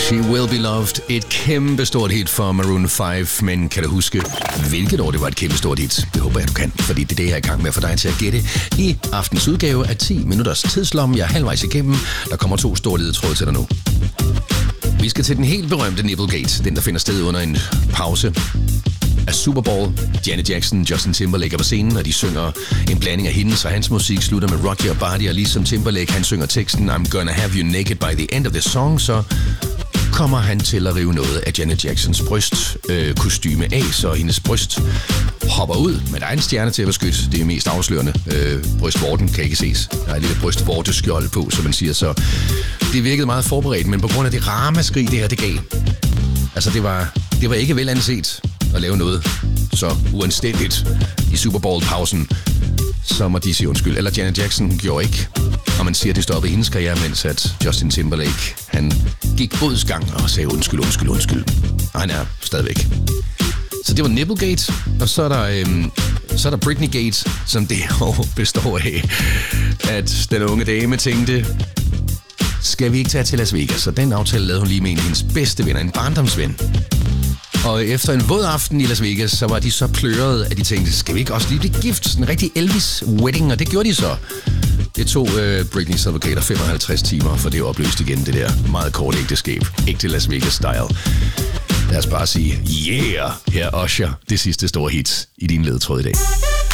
She Will Be Loved. Et kæmpestort hit for Maroon 5, men kan du huske, hvilket år det var et kæmpestort hit? Det håber jeg, du kan, fordi det er det, jeg er i gang med at få dig til at gætte i aftens udgave af 10 minutters tidslomme. Jeg er halvvejs igennem. Der kommer 2 store ledetråde til dig nu. Vi skal til den helt berømte Nipplegate, den der finder sted under en pause af Super Bowl. Janet Jackson, Justin Timberlake er på scenen, og de synger en blanding af hendes og hans musik, slutter med Rock Your Body, og ligesom Timberlake, han synger teksten I'm gonna have you naked by the end of the song, så kommer han til at rive noget af Janet Jacksons brystkostyme af, så hendes bryst hopper ud, men der er en stjerne til at beskytte. Det er mest afslørende. Brystvorten kan ikke ses. Der er et lille brystvorteskjold på, som man siger, så det virkede meget forberedt, men på grund af det ramaskrig, det her det gav. Altså, det var ikke vel anset at lave noget så uanstændigt i Super Bowl-pausen, så må de sige undskyld. Eller Janet Jackson gjorde ikke. Og man siger, at det stoppede hendes karriere, mens at Justin Timberlake, han gik bodsgang og sagde undskyld. Og han er stadigvæk. Så det var Nipplegate, og så er der Britneygate, som det består af, at den unge dame tænkte, skal vi ikke tage til Las Vegas? Så den aftale lavede hun lige med en af hendes bedste venner, en barndomsven. Og efter en våd aften i Las Vegas, så var de så plørede, at de tænkte, skal vi ikke også lige blive gift? En rigtig Elvis-wedding, og det gjorde de så. Det tog Britney's advokater 55 timer, for det er opløst igen, det der meget korte ægteskab. Ægte Las Vegas-style. Lad os bare sige, yeah, her Usher, det sidste store hit i din ledetråd i dag.